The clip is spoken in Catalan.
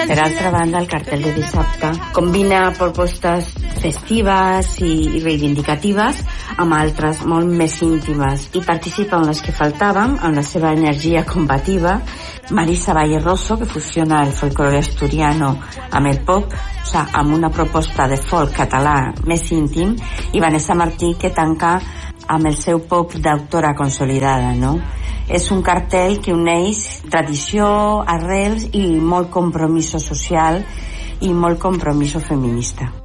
Per altra banda, el cartell de dissabte combina propostes festives i reivindicatives amb altres molt més íntimes i participen les que faltaven amb la seva energia combativa. Marisa Valle Rosso, que fusiona el folclore asturiano amb el pop, amb una proposta de folk català més íntim, i Vanessa Martí, que tanca amb el seu pop d'autora consolidada, no? És un cartell que uneix tradició, arrels i molt compromís social i molt compromís feminista.